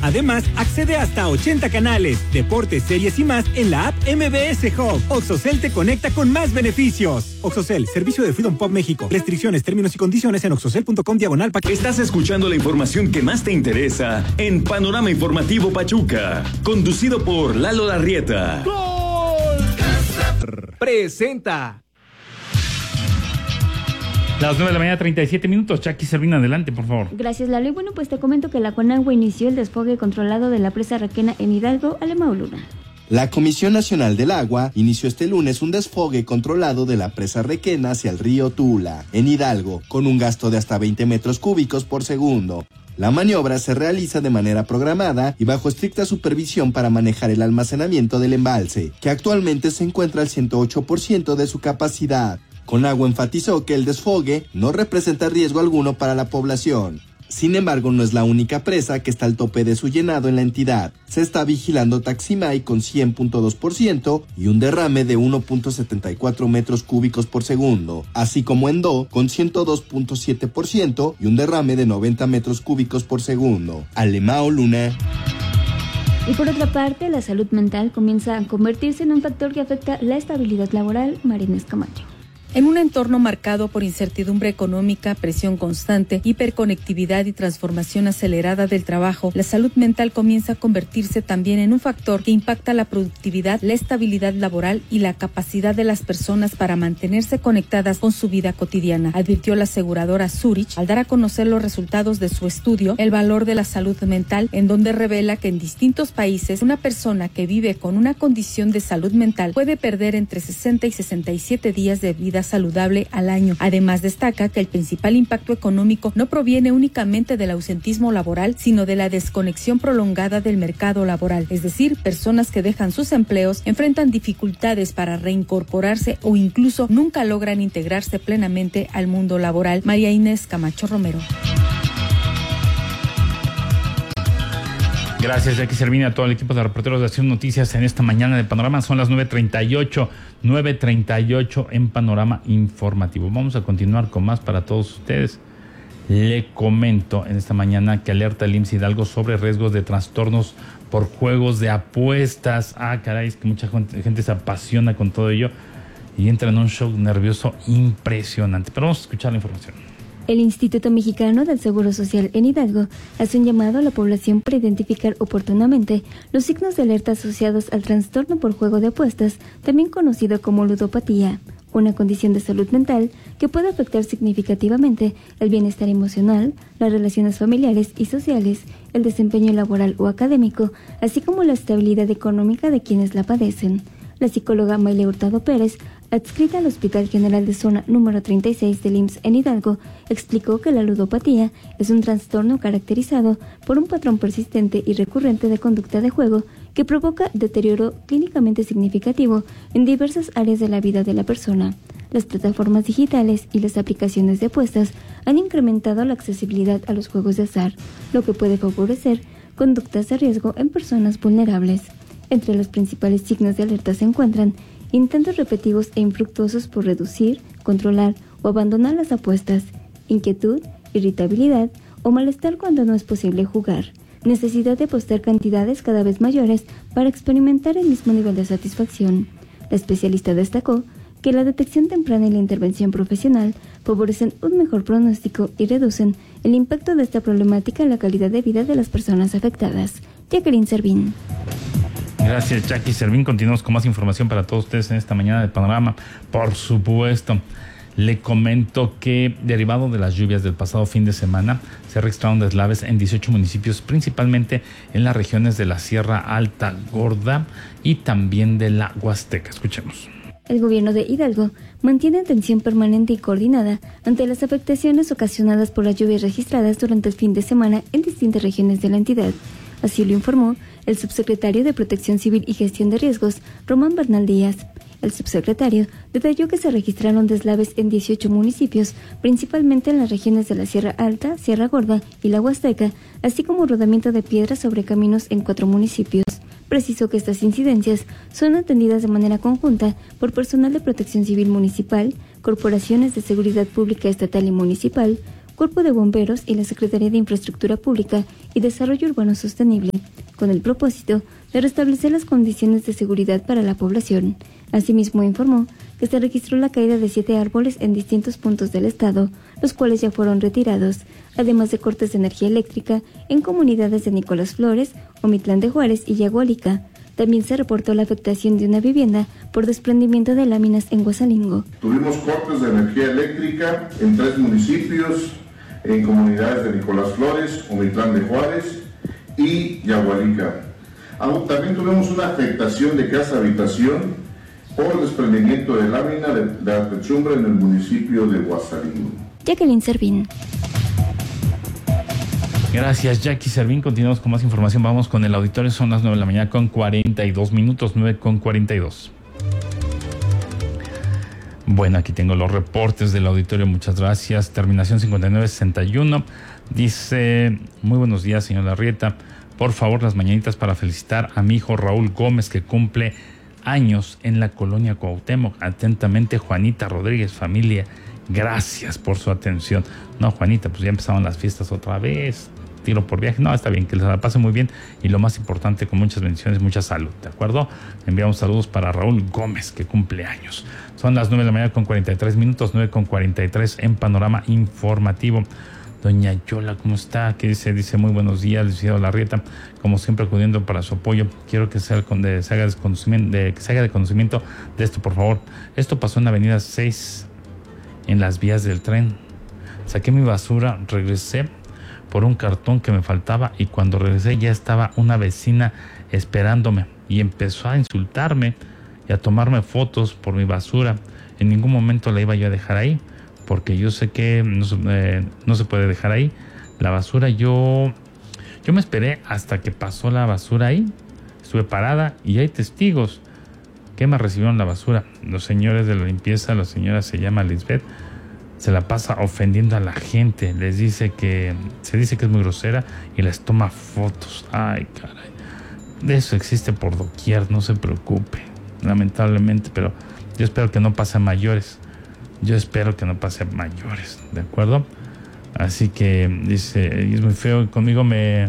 Además, accede hasta 80 canales, deportes, series y más en la app MBS Hub. OXXOCEL te conecta con más beneficios. OXXOCEL, servicio de Freedom Pop México. Restricciones, términos y condiciones en oxxocel.com/paquete. Estás escuchando la información que más te interesa en Panorama Informativo Pachuca, conducido por Lalo Larrieta. ¡Gol! Presenta. Las 9:37 a.m, Jackie Servina, adelante, por favor. Gracias, Lalo. Y bueno, pues te comento que la Conagua inició el desfogue controlado de la presa Requena en Hidalgo, Alemão Luna. La Comisión Nacional del Agua inició este lunes un desfogue controlado de la presa Requena hacia el río Tula, en Hidalgo, con un gasto de hasta 20 metros cúbicos por segundo. La maniobra se realiza de manera programada y bajo estricta supervisión para manejar el almacenamiento del embalse, que actualmente se encuentra al 108% de su capacidad. Conagua enfatizó que el desfogue no representa riesgo alguno para la población. Sin embargo, no es la única presa que está al tope de su llenado en la entidad. Se está vigilando Taximay con 100.2% y un derrame de 1.74 metros cúbicos por segundo, así como Endó con 102.7% y un derrame de 90 metros cúbicos por segundo. Alemão Luna. Y por otra parte, la salud mental comienza a convertirse en un factor que afecta la estabilidad laboral. Marina Camacho. En un entorno marcado por incertidumbre económica, presión constante, hiperconectividad y transformación acelerada del trabajo, la salud mental comienza a convertirse también en un factor que impacta la productividad, la estabilidad laboral y la capacidad de las personas para mantenerse conectadas con su vida cotidiana, advirtió la aseguradora Zurich al dar a conocer los resultados de su estudio El valor de la salud mental, en donde revela que en distintos países una persona que vive con una condición de salud mental puede perder entre 60 y 67 días de vida saludable al año. Además, destaca que el principal impacto económico no proviene únicamente del ausentismo laboral, sino de la desconexión prolongada del mercado laboral, es decir, personas que dejan sus empleos, enfrentan dificultades para reincorporarse o incluso nunca logran integrarse plenamente al mundo laboral. María Inés Camacho Romero. Gracias, Jackie Servina, a todo el equipo de reporteros de Acción Noticias en esta mañana de Panorama. Son las 9:38 en Panorama Informativo. Vamos a continuar con más para todos ustedes. Le comento en esta mañana que alerta el IMSS Hidalgo sobre riesgos de trastornos por juegos de apuestas. Caray, es que mucha gente se apasiona con todo ello y entra en un shock nervioso impresionante. Pero vamos a escuchar la información. El Instituto Mexicano del Seguro Social en Hidalgo hace un llamado a la población para identificar oportunamente los signos de alerta asociados al trastorno por juego de apuestas, también conocido como ludopatía, una condición de salud mental que puede afectar significativamente el bienestar emocional, las relaciones familiares y sociales, el desempeño laboral o académico, así como la estabilidad económica de quienes la padecen. La psicóloga Maile Hurtado Pérez, adscrita al Hospital General de Zona número 36 del IMSS en Hidalgo, explicó que la ludopatía es un trastorno caracterizado por un patrón persistente y recurrente de conducta de juego que provoca deterioro clínicamente significativo en diversas áreas de la vida de la persona. Las plataformas digitales y las aplicaciones de apuestas han incrementado la accesibilidad a los juegos de azar, lo que puede favorecer conductas de riesgo en personas vulnerables. Entre los principales signos de alerta se encuentran intentos repetitivos e infructuosos por reducir, controlar o abandonar las apuestas, inquietud, irritabilidad o malestar cuando no es posible jugar, necesidad de apostar cantidades cada vez mayores para experimentar el mismo nivel de satisfacción. La especialista destacó que la detección temprana y la intervención profesional favorecen un mejor pronóstico y reducen el impacto de esta problemática en la calidad de vida de las personas afectadas. Jacqueline Servín. Gracias, Jackie Servín. Continuamos con más información para todos ustedes en esta mañana de Panorama. Por supuesto, le comento que derivado de las lluvias del pasado fin de semana, se registraron deslaves en 18 municipios, principalmente en las regiones de la Sierra Alta, Gorda y también de la Huasteca. Escuchemos. El gobierno de Hidalgo mantiene atención permanente y coordinada ante las afectaciones ocasionadas por las lluvias registradas durante el fin de semana en distintas regiones de la entidad. Así lo informó el subsecretario de Protección Civil y Gestión de Riesgos, Román Bernal Díaz. El subsecretario detalló que se registraron deslaves en 18 municipios, principalmente en las regiones de la Sierra Alta, Sierra Gorda y la Huasteca, así como rodamiento de piedras sobre caminos en 4 municipios. Precisó que estas incidencias son atendidas de manera conjunta por personal de Protección Civil Municipal, corporaciones de seguridad pública estatal y municipal, Cuerpo de Bomberos y la Secretaría de Infraestructura Pública y Desarrollo Urbano Sostenible, con el propósito de restablecer las condiciones de seguridad para la población. Asimismo, informó que se registró la caída de 7 árboles en distintos puntos del estado, los cuales ya fueron retirados, además de cortes de energía eléctrica en comunidades de Nicolás Flores, Omitlán de Juárez y Yagualica. También se reportó la afectación de una vivienda por desprendimiento de láminas en Huasalingo. Tuvimos cortes de energía eléctrica en 3 municipios, en comunidades de Nicolás Flores, Omitlán de Juárez y Yagualica. También tuvimos una afectación de casa-habitación por desprendimiento de lámina de la techumbre en el municipio de Huasalingo. Jacqueline Servín. Gracias, Jackie Servín. Continuamos con más información. Vamos con el auditorio. Son las 9 de la mañana con 42 minutos. 9 con 42. Bueno, aquí tengo los reportes del auditorio. Muchas gracias. Terminación 5961. Dice: muy buenos días, señor Larrieta. Por favor, las mañanitas para felicitar a mi hijo Raúl Gómez, que cumple años en la colonia Cuauhtémoc. Atentamente, Juanita Rodríguez, familia. Gracias por su atención. No, Juanita, pues ya empezaron las fiestas otra vez. Tiro por viaje. No, está bien, que les la pase muy bien. Y lo más importante, con muchas bendiciones, mucha salud, ¿de acuerdo? Enviamos saludos para Raúl Gómez, que cumple años. Son las 9 de la mañana con 43 minutos, 9 con 43 en Panorama Informativo. Doña Yola, ¿cómo está? ¿Qué dice? Dice: muy buenos días, licenciado Larrieta. Como siempre, acudiendo para su apoyo. Quiero que se haga de conocimiento de esto, por favor. Esto pasó en la avenida 6, en las vías del tren. Saqué mi basura, regresé por un cartón que me faltaba, y cuando regresé ya estaba una vecina esperándome y empezó a insultarme y a tomarme fotos por mi basura. En ningún momento la iba yo a dejar ahí, porque yo sé que no se puede dejar ahí la basura. Yo me esperé hasta que pasó la basura ahí. Estuve parada y hay testigos que me recibieron la basura. Los señores de la limpieza, la señora se llama Lisbeth, se la pasa ofendiendo a la gente. Se dice que es muy grosera y les toma fotos. Ay, caray. De eso existe por doquier, no se preocupe. Lamentablemente, pero yo espero que no pase a mayores. ¿de acuerdo? Así que dice: y es muy feo, conmigo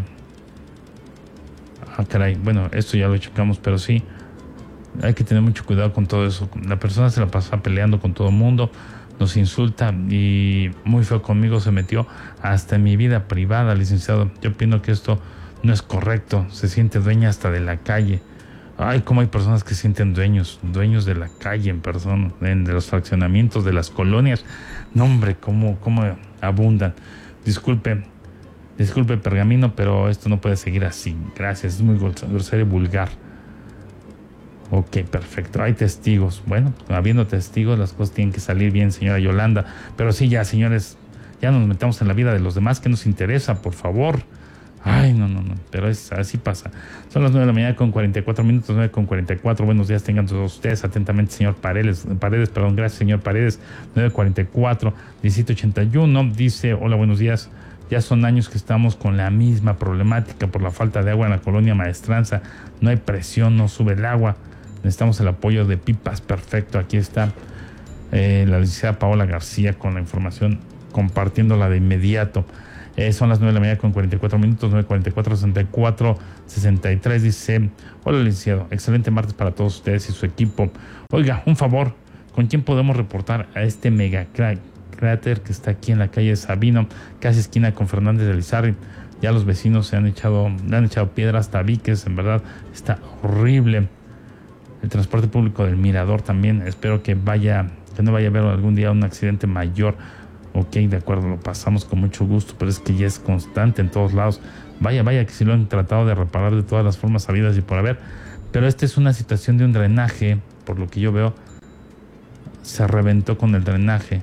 caray, bueno, esto ya lo checamos, pero sí, hay que tener mucho cuidado con todo eso. La persona se la pasa peleando con todo el mundo, nos insulta, y muy feo conmigo se metió hasta en mi vida privada, licenciado. Yo opino que esto no es correcto. Se siente dueña hasta de la calle. Ay, cómo hay personas que se sienten dueños de la calle en persona, de los fraccionamientos, de las colonias. No, hombre, cómo abundan. Disculpe, Pergamino, pero esto no puede seguir así. Gracias, es muy grosero y vulgar. Ok, perfecto. Hay testigos. Bueno, habiendo testigos, las cosas tienen que salir bien, señora Yolanda. Pero sí, ya, señores, ya nos metamos en la vida de los demás. ¿Qué nos interesa, por favor? Ay, no. Pero así pasa. Son las 9 de la mañana con 44 minutos, 9 con 44. Buenos días, tengan todos ustedes. Atentamente, señor Paredes. Gracias, señor Paredes. 9:44, 1781. Dice: hola, buenos días. Ya son años que estamos con la misma problemática por la falta de agua en la colonia Maestranza. No hay presión, no sube el agua. Necesitamos el apoyo de pipas. Perfecto, aquí está la licenciada Paola García con la información, compartiéndola de inmediato. Son las 9 de la mañana con 44 minutos, 9:44, 64, 63. Dice: hola, licenciado, excelente martes para todos ustedes y su equipo. Oiga, un favor, ¿con quién podemos reportar a este mega cráter que está aquí en la calle Sabino, casi esquina con Fernández de Lizarri? Ya los vecinos le han echado piedras, tabiques, en verdad está horrible. El transporte público del Mirador también, espero que no vaya a haber algún día un accidente mayor. Ok, de acuerdo, lo pasamos con mucho gusto, pero es que ya es constante en todos lados. Vaya que sí lo han tratado de reparar de todas las formas habidas y por haber. Pero esta es una situación de un drenaje, por lo que yo veo, se reventó con el drenaje.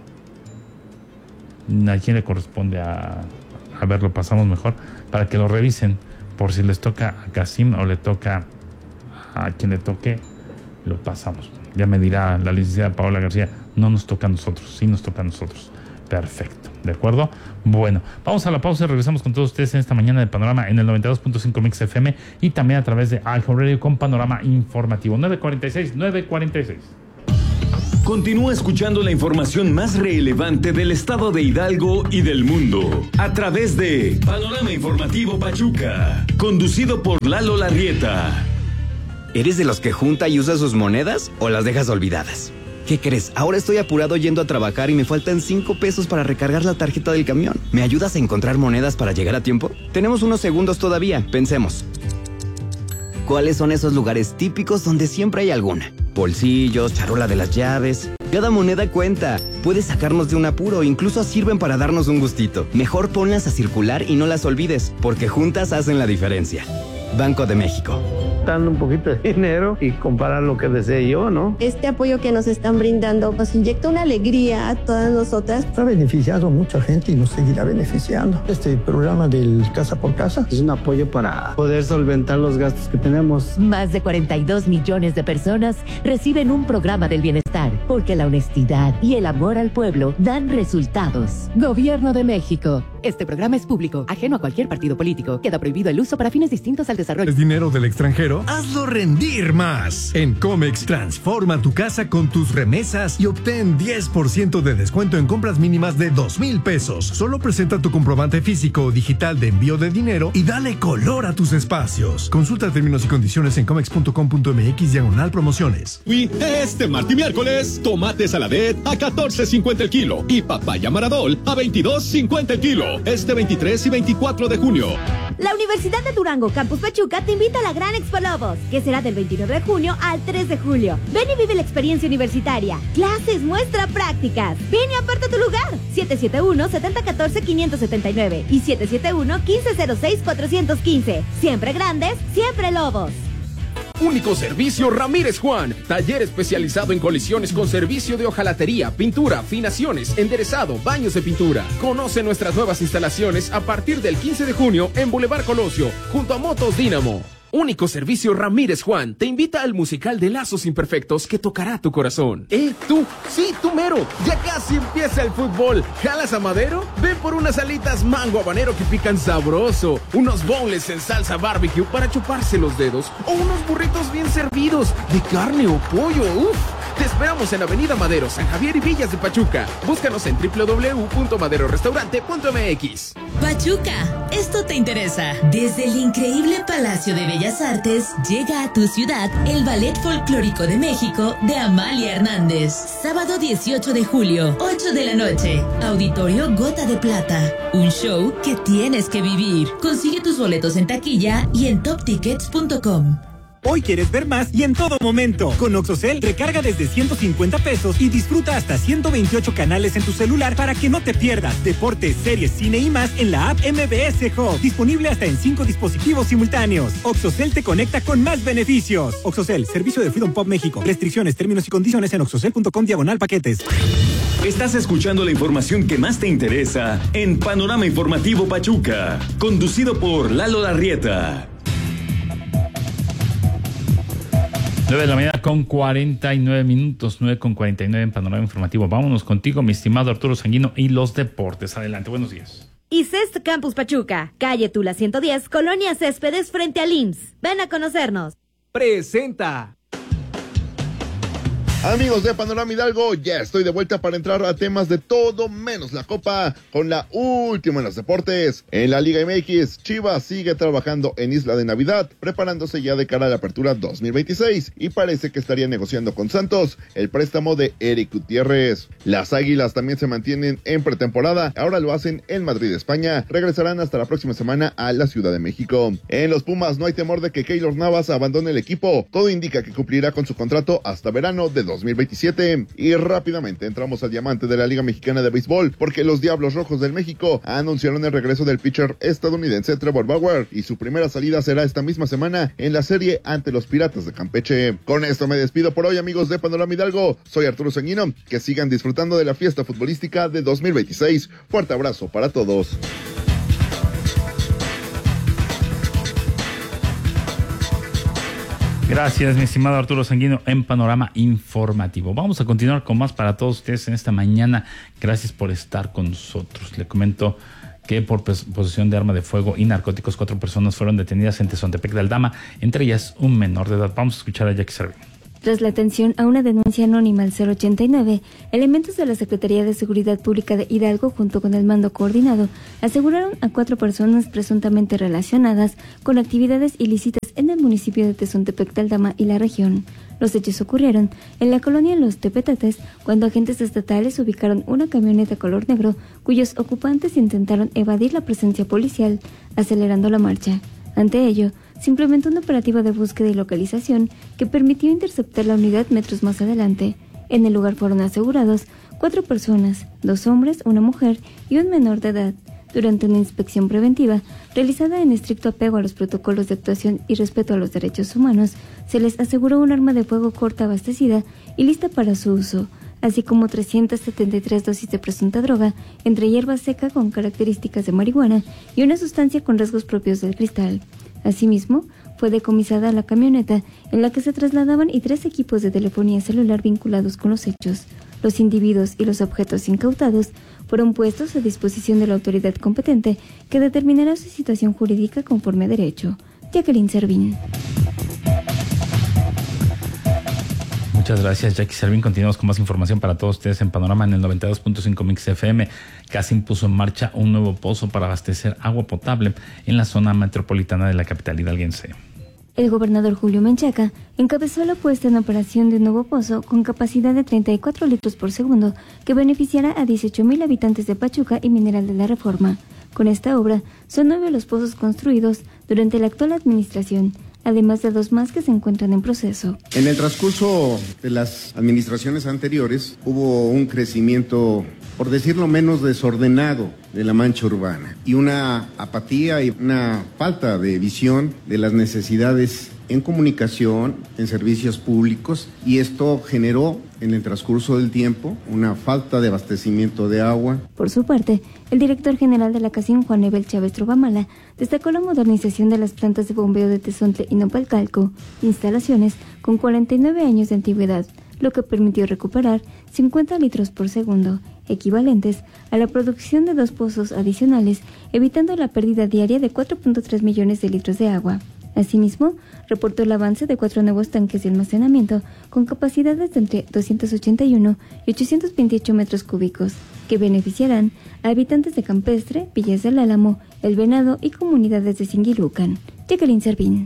¿A quién le corresponde a ver, lo pasamos mejor? Para que lo revisen, por si les toca a Casim o le toca a quien le toque, lo pasamos. Ya me dirá la licenciada Paola García: no nos toca a nosotros, sí nos toca a nosotros. Perfecto, ¿de acuerdo? Bueno, vamos a la pausa y regresamos con todos ustedes en esta mañana de Panorama en el 92.5 Mix FM y también a través de iHeartRadio con Panorama Informativo. 9:46. Continúa escuchando la información más relevante del estado de Hidalgo y del mundo a través de Panorama Informativo Pachuca, conducido por Lalo Larrieta. ¿Eres de los que junta y usa sus monedas o las dejas olvidadas? ¿Qué crees? Ahora estoy apurado yendo a trabajar y me faltan 5 pesos para recargar la tarjeta del camión. ¿Me ayudas a encontrar monedas para llegar a tiempo? Tenemos unos segundos todavía, pensemos. ¿Cuáles son esos lugares típicos donde siempre hay alguna? Bolsillos, charola de las llaves. Cada moneda cuenta. Puede sacarnos de un apuro, incluso sirven para darnos un gustito. Mejor ponlas a circular y no las olvides, porque juntas hacen la diferencia. Banco de México. Un poquito de dinero y comprar lo que desee yo, ¿no? Este apoyo que nos están brindando nos inyecta una alegría a todas nosotras. Ha beneficiado a mucha gente y nos seguirá beneficiando. Este programa del Casa por Casa es un apoyo para poder solventar los gastos que tenemos. Más de 42 millones de personas reciben un programa del bienestar, porque la honestidad y el amor al pueblo dan resultados. Gobierno de México. Este programa es público, ajeno a cualquier partido político. Queda prohibido el uso para fines distintos al desarrollo. ¿Es dinero del extranjero? Hazlo rendir más. En Comex, transforma tu casa con tus remesas y obtén 10% de descuento en compras mínimas de 2,000 pesos. Solo presenta tu comprobante físico o digital de envío de dinero y dale color a tus espacios. Consulta términos y condiciones en comex.com.mx/promociones. Y este martes y miércoles, tomate saladet a $14.50 el kilo y papaya maradol a $22.50 el kilo. Este 23 y 24 de junio. La Universidad de Durango Campus Pachuca te invita a la Gran Expo Lobos, que será del 29 de junio al 3 de julio. Ven y vive la experiencia universitaria. Clases, muestra, prácticas. Ven y aparta tu lugar. 771-7014-579 y 771-1506-415. Siempre grandes, siempre Lobos. Único Servicio Ramírez Juan, taller especializado en colisiones con servicio de hojalatería, pintura, afinaciones, enderezado, baños de pintura. Conoce nuestras nuevas instalaciones a partir del 15 de junio en Boulevard Colosio, junto a Motos Dínamo. Único Servicio Ramírez Juan te invita al musical de Lazos Imperfectos que tocará tu corazón. Tú, sí, tú mero, ya casi empieza el fútbol. ¿Jalas a Madero? Ven por unas alitas mango habanero que pican sabroso, unos boneless en salsa barbecue para chuparse los dedos, o unos burritos bien servidos de carne o pollo. ¡Uf! Te esperamos en Avenida Madero, San Javier y Villas de Pachuca. Búscanos en www.maderorestaurante.mx. Pachuca, esto te interesa. Desde el increíble Palacio de Bellas Artes llega a tu ciudad el Ballet Folclórico de México de Amalia Hernández. Sábado 18 de julio, 8 de la noche. Auditorio Gota de Plata. Un show que tienes que vivir. Consigue tus boletos en taquilla y en toptickets.com. Hoy quieres ver más y en todo momento. Con Oxocel, recarga desde 150 pesos y disfruta hasta 128 canales en tu celular para que no te pierdas deportes, series, cine y más en la app MBS Hub. Disponible hasta en 5 dispositivos simultáneos. Oxocel te conecta con más beneficios. Oxocel, servicio de Freedom Pop México. Restricciones, términos y condiciones en oxocel.com/paquetes. Estás escuchando la información que más te interesa en Panorama Informativo Pachuca, conducido por Lalo Larrieta. 9 de la mañana con 49 minutos, 9:49 en Panorama Informativo. Vámonos contigo, mi estimado Arturo Sanguino, y los deportes. Adelante, buenos días. ICEST Campus Pachuca, calle Tula 110, Colonia Céspedes, frente al IMSS. Ven a conocernos. Presenta. Amigos de Panorama Hidalgo, ya estoy de vuelta para entrar a temas de todo menos la Copa, con la última en los deportes. En la Liga MX, Chivas sigue trabajando en Isla de Navidad, preparándose ya de cara a la apertura 2026, y parece que estaría negociando con Santos el préstamo de Eric Gutiérrez. Las Águilas también se mantienen en pretemporada, ahora lo hacen en Madrid, España. Regresarán hasta la próxima semana a la Ciudad de México. En los Pumas no hay temor de que Keylor Navas abandone el equipo, todo indica que cumplirá con su contrato hasta verano de 2027. Y rápidamente entramos al diamante de la Liga Mexicana de Béisbol, porque los Diablos Rojos del México anunciaron el regreso del pitcher estadounidense Trevor Bauer, y su primera salida será esta misma semana en la serie ante los Piratas de Campeche. Con esto me despido por hoy, amigos de Panorama Hidalgo. Soy Arturo Sanguino, que sigan disfrutando de la fiesta futbolística de 2026. Fuerte abrazo para todos. Gracias, mi estimado Arturo Sanguino, en Panorama Informativo. Vamos a continuar con más para todos ustedes en esta mañana. Gracias por estar con nosotros. Le comento que por posesión de arma de fuego y narcóticos, 4 personas fueron detenidas en Tezontepec de Aldama, entre ellas un menor de edad. Vamos a escuchar a Jackie Servín. Tras la atención a una denuncia anónima al 089, elementos de la Secretaría de Seguridad Pública de Hidalgo, junto con el mando coordinado, aseguraron a 4 personas presuntamente relacionadas con actividades ilícitas en el municipio de Tezontepec de Aldama y la región. Los hechos ocurrieron en la colonia Los Tepetetes, cuando agentes estatales ubicaron una camioneta color negro, cuyos ocupantes intentaron evadir la presencia policial, acelerando la marcha. Ante ello, se implementó un operativo de búsqueda y localización que permitió interceptar la unidad metros más adelante. En el lugar fueron asegurados 4 personas, 2 hombres, una mujer y un menor de edad. Durante una inspección preventiva, realizada en estricto apego a los protocolos de actuación y respeto a los derechos humanos, se les aseguró un arma de fuego corta abastecida y lista para su uso, así como 373 dosis de presunta droga, entre hierba seca con características de marihuana y una sustancia con rasgos propios del cristal. Asimismo, fue decomisada la camioneta en la que se trasladaban y 3 equipos de telefonía celular vinculados con los hechos. Los individuos y los objetos incautados fueron puestos a disposición de la autoridad competente, que determinará su situación jurídica conforme a derecho. Jacqueline Servín. Muchas gracias, Jackie Servín. Continuamos con más información para todos ustedes en Panorama en el 92.5 Mix FM. CACIM puso en marcha un nuevo pozo para abastecer agua potable en la zona metropolitana de la capital hidalguense. El gobernador Julio Menchaca encabezó la puesta en operación de un nuevo pozo con capacidad de 34 litros por segundo que beneficiará a 18,000 habitantes de Pachuca y Mineral de la Reforma. Con esta obra, son 9 los pozos construidos durante la actual administración, además de 2 más que se encuentran en proceso. En el transcurso de las administraciones anteriores hubo un crecimiento, por decirlo menos, desordenado de la mancha urbana y una apatía y una falta de visión de las necesidades en comunicación, en servicios públicos, y esto generó en el transcurso del tiempo una falta de abastecimiento de agua. Por su parte, el director general de la CACIM, Juan Ebel Chávez Trubamala, destacó la modernización de las plantas de bombeo de Tezontle y Nopalcalco, instalaciones con 49 años de antigüedad, lo que permitió recuperar 50 litros por segundo, equivalentes a la producción de 2 pozos adicionales, evitando la pérdida diaria de 4.3 millones de litros de agua. Asimismo, reportó el avance de 4 nuevos tanques de almacenamiento con capacidades de entre 281 y 828 metros cúbicos, que beneficiarán a habitantes de Campestre, Villas del Álamo, El Venado y comunidades de Singilucan. Jacqueline Servín.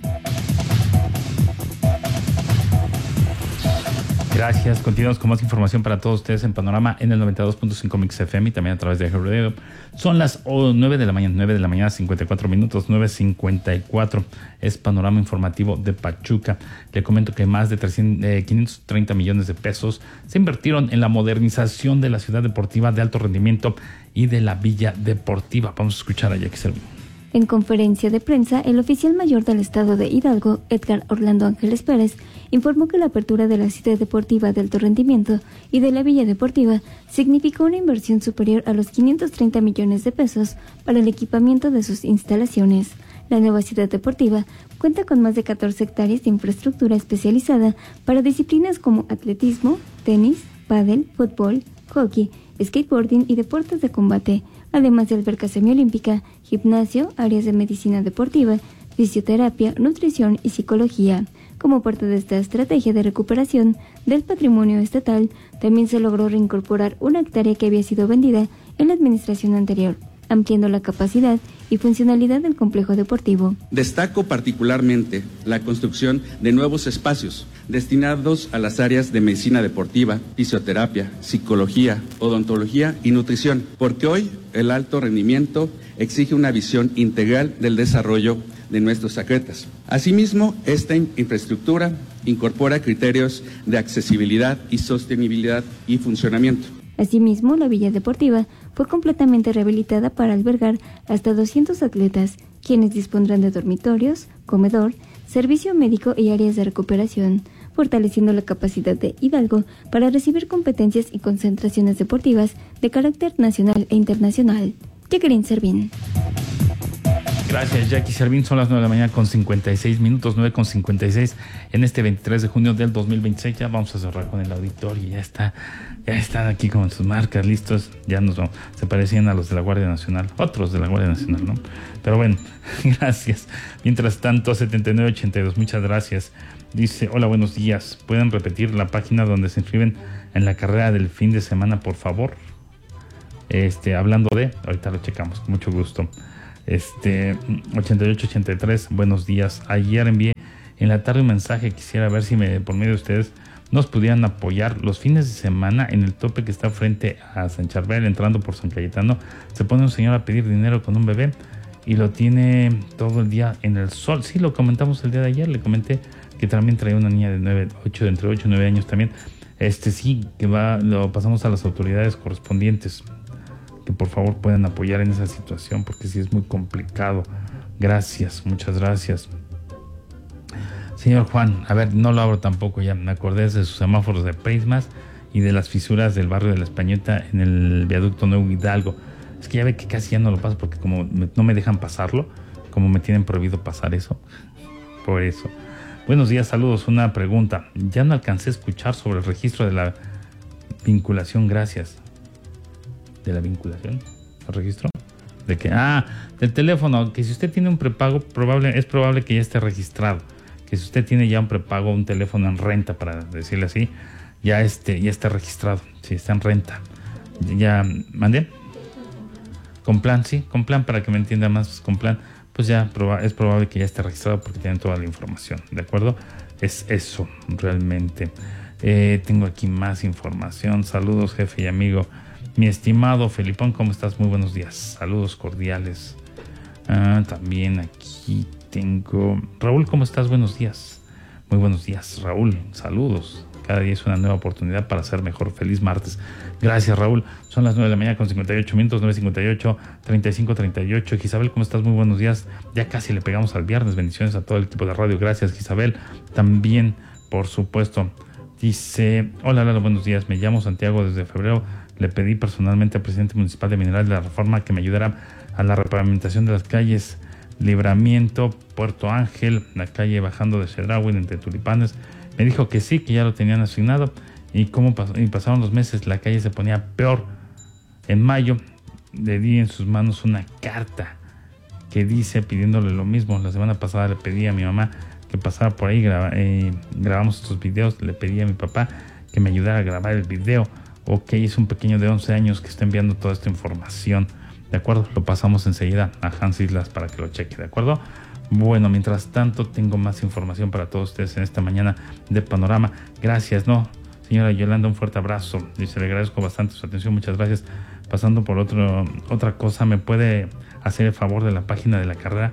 Gracias. Continuamos con más información para todos ustedes en Panorama en el 92.5 Mix FM y también a través de Radio. Son las 9 de la mañana, 54 minutos, 9:54. Es Panorama Informativo de Pachuca. Le comento que más de 530 millones de pesos se invirtieron en la modernización de la ciudad deportiva de alto rendimiento y de la Villa Deportiva. Vamos a escuchar a Jackie Servín. En conferencia de prensa, el oficial mayor del estado de Hidalgo, Edgar Orlando Ángeles Pérez, informó que la apertura de la ciudad deportiva de alto rendimiento y de la Villa Deportiva significó una inversión superior a los 530 millones de pesos para el equipamiento de sus instalaciones. La nueva ciudad deportiva cuenta con más de 14 hectáreas de infraestructura especializada para disciplinas como atletismo, tenis, pádel, fútbol, hockey, skateboarding y deportes de combate, además de alberca semiolímpica, gimnasio, áreas de medicina deportiva, fisioterapia, nutrición y psicología. Como parte de esta estrategia de recuperación del patrimonio estatal, también se logró reincorporar una hectárea que había sido vendida en la administración anterior, ampliando la capacidad y funcionalidad del complejo deportivo. Destaco particularmente la construcción de nuevos espacios destinados a las áreas de medicina deportiva, fisioterapia, psicología, odontología y nutrición, porque hoy el alto rendimiento exige una visión integral del desarrollo de nuestros atletas. Asimismo, esta infraestructura incorpora criterios de accesibilidad y sostenibilidad y funcionamiento. Asimismo, la Villa Deportiva fue completamente rehabilitada para albergar hasta 200 atletas, quienes dispondrán de dormitorios, comedor, servicio médico y áreas de recuperación, fortaleciendo la capacidad de Hidalgo para recibir competencias y concentraciones deportivas de carácter nacional e internacional. Jacqueline Servín. Gracias, Jackie Servín. Son las 9 de la mañana con 56 minutos, 9 con 56 en este 23 de junio del 2026. Ya vamos a cerrar con el auditorio. Ya están aquí con sus marcas listos. Ya nos vamos. Se parecían a los de la Guardia Nacional, otros de la Guardia Nacional, ¿no? Pero bueno, gracias. Mientras tanto, 7982, muchas gracias. Dice, hola, buenos días. ¿Pueden repetir la página donde se inscriben en la carrera del fin de semana, por favor? Hablando de, ahorita lo checamos, con mucho gusto. 8883, buenos días. Ayer envié en la tarde un mensaje. Quisiera ver si por medio de ustedes nos pudieran apoyar. Los fines de semana, en el tope que está frente a San Charbel, entrando por San Cayetano, se pone un señor a pedir dinero con un bebé y lo tiene todo el día en el sol. Sí, lo comentamos el día de ayer. Le comenté que también traía una niña de entre 8 y 9 años también. Sí, que lo pasamos a las autoridades correspondientes, que por favor puedan apoyar en esa situación, porque sí es muy complicado. Gracias, muchas gracias. Señor Juan, a ver, no lo abro tampoco, ya me acordé de sus semáforos de Prismas y de las fisuras del barrio de La Españeta en el viaducto Nuevo Hidalgo. Es que ya ve que casi ya no lo paso, porque como no me dejan pasarlo, como me tienen prohibido pasar eso, por eso. Buenos días, saludos, una pregunta. Ya no alcancé a escuchar sobre el registro de la vinculación, gracias. ¿De la vinculación? ¿El registro? ¿De qué? Del teléfono, que si usted tiene un prepago, es probable que ya esté registrado. Que si usted tiene ya un prepago, un teléfono en renta, para decirle así, ya está registrado. Sí, está en renta. Ya, ¿mandé? Con plan, sí, con plan, para que me entienda más, con plan, pues ya es probable que ya esté registrado porque tienen toda la información, ¿de acuerdo? Es eso, realmente. Tengo aquí más información. Saludos, jefe y amigo. Mi estimado Felipón, ¿cómo estás? Muy buenos días. Saludos cordiales. También aquí tengo... Raúl, ¿cómo estás? Buenos días. Muy buenos días, Raúl. Saludos. Cada día es una nueva oportunidad para ser mejor. Feliz martes. Gracias, Raúl. Son las 9 de la mañana con 58 minutos, 9:58, 35:38. Isabel, ¿cómo estás? Muy buenos días. Ya casi le pegamos al viernes. Bendiciones a todo el equipo de radio. Gracias, Isabel. También, por supuesto, dice... Hola, Lalo, buenos días. Me llamo Santiago. Desde febrero le pedí personalmente al presidente municipal de Mineral de la Reforma que me ayudara a la repavimentación de las calles Libramiento, Puerto Ángel, la calle bajando de Chedraui entre Tulipanes. Me dijo que sí, que ya lo tenían asignado. Y pasaron los meses, la calle se ponía peor. En mayo le di en sus manos una carta que dice pidiéndole lo mismo. La semana pasada le pedí a mi mamá que pasara por ahí, grabamos estos videos. Le pedí a mi papá que me ayudara a grabar el video. Ok, es un pequeño de 11 años que está enviando toda esta información. ¿De acuerdo? Lo pasamos enseguida a Hans Islas para que lo cheque, ¿de acuerdo? Bueno, mientras tanto tengo más información para todos ustedes en esta mañana de Panorama. Gracias, ¿no? Señora Yolanda, un fuerte abrazo. Dice, le agradezco bastante su atención, muchas gracias. Pasando por otra cosa, ¿me puede hacer el favor de la página de la carrera?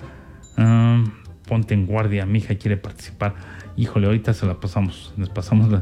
Ponte en guardia, mi hija quiere participar. Híjole, ahorita se la pasamos. Les pasamos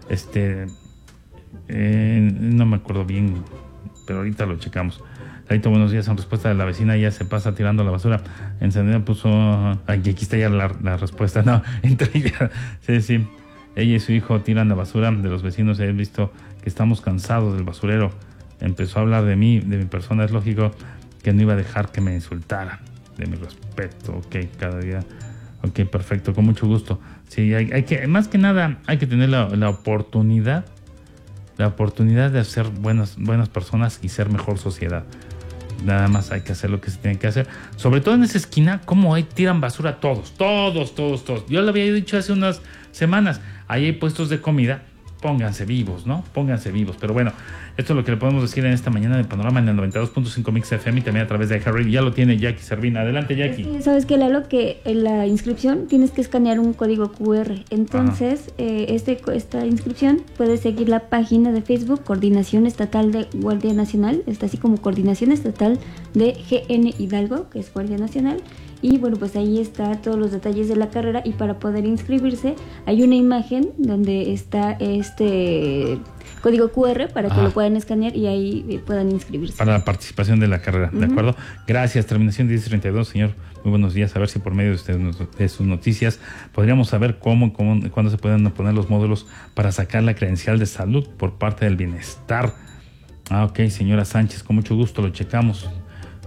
no me acuerdo bien, pero ahorita lo checamos. Larito, buenos días. En respuesta de la vecina, ya se pasa tirando la basura. Encendida puso... aquí está ya la respuesta. No, sí. Ella y su hijo tiran la basura de los vecinos. He visto que estamos cansados del basurero. Empezó a hablar de mí, de mi persona. Es lógico que no iba a dejar que me insultara. De mi respeto, ok, cada día. Ok, perfecto, con mucho gusto. Sí, hay que, más que nada, hay que tener la oportunidad de ser buenas personas y ser mejor sociedad. Nada más hay que hacer lo que se tiene que hacer. Sobre todo en esa esquina, como ahí tiran basura todos. Yo lo había dicho hace unas semanas. Ahí hay puestos de comida. Pónganse vivos, ¿no? Pónganse vivos. Pero bueno, esto es lo que le podemos decir en esta mañana de Panorama en el 92.5 Mix FM y también a través de Harry. Ya lo tiene Jackie Servín. Adelante, Jackie. Sí, sabes que, Lalo, que en la inscripción tienes que escanear un código QR. Entonces, esta inscripción puedes seguir la página de Facebook Coordinación Estatal de Guardia Nacional. Está así como Coordinación Estatal de GN Hidalgo, que es Guardia Nacional. Y bueno, pues ahí está todos los detalles de la carrera, y para poder inscribirse hay una imagen donde está este código QR para que lo puedan escanear y ahí puedan inscribirse. Para la participación de la carrera, ¿de acuerdo? Gracias, terminación 1032, señor. Muy buenos días, a ver si por medio de sus noticias podríamos saber cuándo se pueden poner los módulos para sacar la credencial de salud por parte del bienestar. Ok, señora Sánchez, con mucho gusto lo checamos.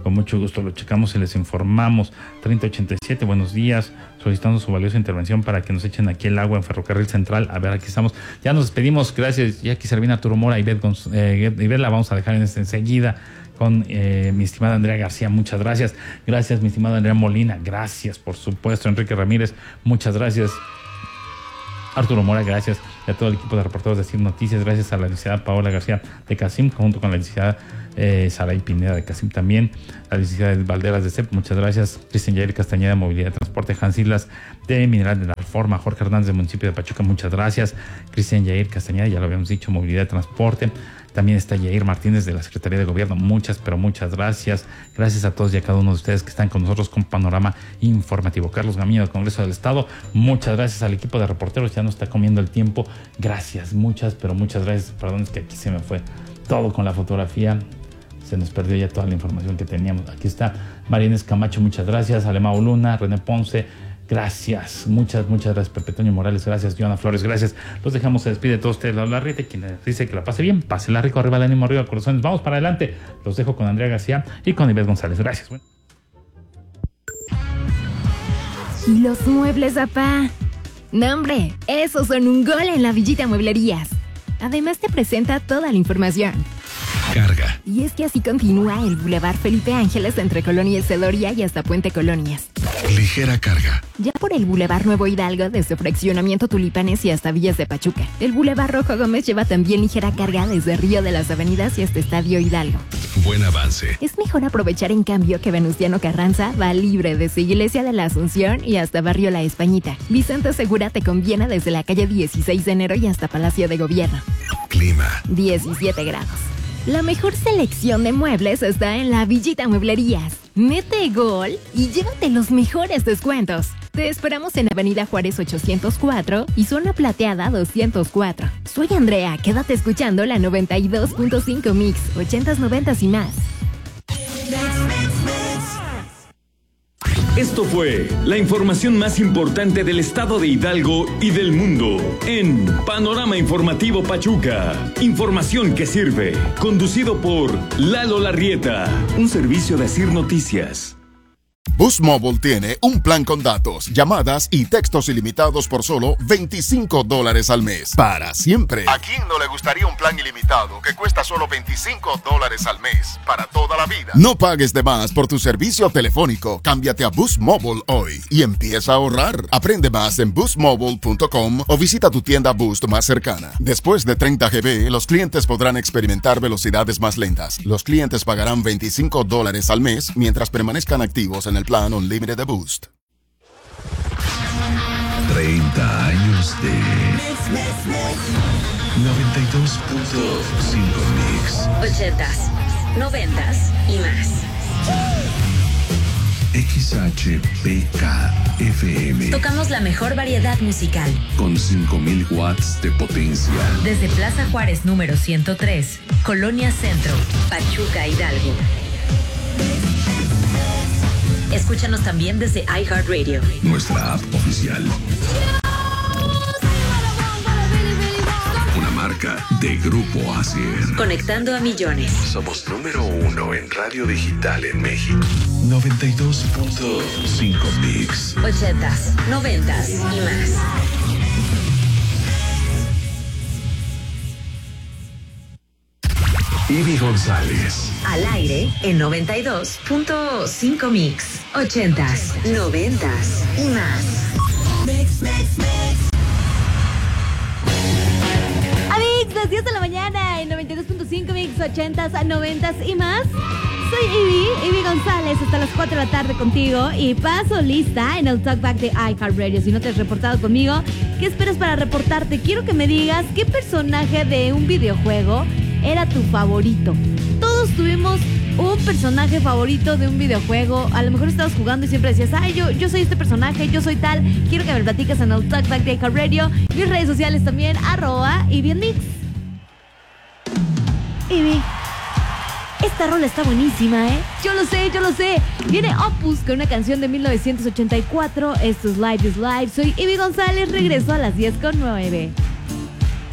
Con mucho gusto lo checamos y les informamos. 3087, buenos días. Solicitando su valiosa intervención para que nos echen aquí el agua en Ferrocarril Central. A ver, aquí estamos. Ya nos despedimos. Gracias, Jackie Servina, Arturo Mora, Ivette la vamos a dejar enseguida con mi estimada Andrea García. Muchas gracias. Gracias, mi estimada Andrea Molina. Gracias, por supuesto. Enrique Ramírez, muchas gracias. Arturo Mora, gracias. Y a todo el equipo de reporteros de CIR Noticias. Gracias a la licenciada Paola García de CACIM, junto con la licenciada Saray Pineda de CACIM también. La licenciada Valderas de CEP, muchas gracias. Cristian Yair Castañeda de Movilidad y Transporte. Hans Islas de Mineral de la Reforma. Jorge Hernández del municipio de Pachuca, muchas gracias. Cristian Yair Castañeda, ya lo habíamos dicho, Movilidad y Transporte. También está Yair Martínez de la Secretaría de Gobierno. Muchas, pero muchas gracias. Gracias a todos y a cada uno de ustedes que están con nosotros con Panorama Informativo. Carlos Gamiño del Congreso del Estado. Muchas gracias al equipo de reporteros. Ya nos está comiendo el tiempo. Gracias, muchas, pero muchas gracias. Perdón, es que aquí se me fue todo con la fotografía. Se nos perdió ya toda la información que teníamos. Aquí está Marínez Camacho, muchas gracias. Alemao Luna, René Ponce, gracias. Muchas gracias. Pepe Toño Morales, gracias. Joana Flores, gracias. Los dejamos, se despide de todos ustedes. La Rieta, quien les dice que la pase bien, pásela rico, arriba el ánimo, arriba corazones. Vamos para adelante. Los dejo con Andrea García y con Ivette González. Gracias. ¿Y los muebles, papá? No, hombre, esos son un gol en la Villita Mueblerías. Además te presenta toda la información. Carga. Y es que así continúa el Boulevard Felipe Ángeles entre Colonia Celoria y hasta Puente Colonias. Ligera carga. Ya por el Boulevard Nuevo Hidalgo desde Fraccionamiento Tulipanes y hasta Villas de Pachuca. El Boulevard Rojo Gómez lleva también ligera carga desde Río de las Avenidas y hasta Estadio Hidalgo. Buen avance. Es mejor aprovechar en cambio que Venustiano Carranza va libre desde Iglesia de la Asunción y hasta Barrio La Españita. Vicente Segura te conviene desde la calle 16 de enero y hasta Palacio de Gobierno. Clima. 17 grados. La mejor selección de muebles está en la Villita Mueblerías. Mete gol y llévate los mejores descuentos. Te esperamos en Avenida Juárez 804 y Zona Plateada 204. Soy Andrea, quédate escuchando la 92.5 Mix, 80s, 90s y más. Esto fue la información más importante del estado de Hidalgo y del mundo en Panorama Informativo Pachuca. Información que sirve. Conducido por Lalo Larrieta. Un servicio de CIR Noticias. Boost Mobile tiene un plan con datos, llamadas y textos ilimitados por solo $25 al mes. Para siempre. ¿A quién no le gustaría un plan ilimitado que cuesta solo $25 al mes? Para toda la vida. No pagues de más por tu servicio telefónico. Cámbiate a Boost Mobile hoy y empieza a ahorrar. Aprende más en boostmobile.com o visita tu tienda Boost más cercana. Después de 30 GB, los clientes podrán experimentar velocidades más lentas. Los clientes pagarán $25 al mes mientras permanezcan activos en el plan Unlimited de Boost. 30 años de 92.5 Mix. 80s, 90s y más. XHPK-FM. Tocamos la mejor variedad musical. Con 5,000 watts de potencia. Desde Plaza Juárez número 103, Colonia Centro, Pachuca, Hidalgo. Escúchanos también desde iHeartRadio. Nuestra app oficial. Una marca de Grupo ASIR. Conectando a millones. Somos número 1 en radio digital en México. 92.5 Mix. 80s, 90s y más. Ivy González. Al aire en 92.5 Mix. 80s, 90s y más. Amigos, las 10 de la mañana en 92.5 Mix, 80s, 90s y más. Soy Ivy González, hasta las 4 de la tarde contigo y paso lista en el Talkback de iHeartRadio. Si no te has reportado conmigo, ¿qué esperas para reportarte? Quiero que me digas qué personaje de un videojuego era tu favorito. Todos tuvimos un personaje favorito de un videojuego. A lo mejor estabas jugando y siempre decías, ay, yo soy este personaje, yo soy tal. Quiero que me platiques en el Talkback de iHeartRadio. Mis redes sociales también, @IvyandMix. Ivy, esta rola está buenísima, ¿eh? Yo lo sé. Viene Opus con una canción de 1984. Esto es Life is Life. Soy Ivy González, regreso a las 10:09.